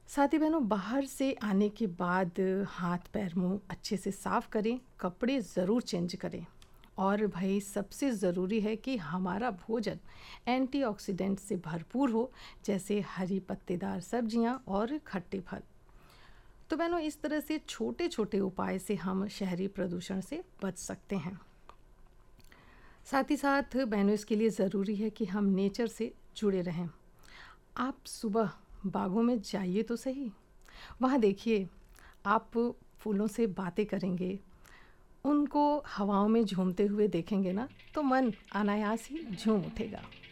साथी बहनों, बाहर से आने के बाद हाथ पैर मुंह अच्छे से साफ करें, कपड़े ज़रूर चेंज करें। और भाई सबसे ज़रूरी है कि हमारा भोजन एंटीऑक्सीडेंट से भरपूर हो, जैसे हरी पत्तेदार सब्जियां और खट्टे फल। तो बहनों, इस तरह से छोटे छोटे उपाय से हम शहरी प्रदूषण से बच सकते हैं। साथ ही साथ बहनों, इसके लिए ज़रूरी है कि हम नेचर से जुड़े रहें। आप सुबह बागों में जाइए तो सही, वहाँ देखिए, आप फूलों से बातें करेंगे, उनको हवाओं में झूमते हुए देखेंगे ना, तो मन अनायास ही झूम उठेगा।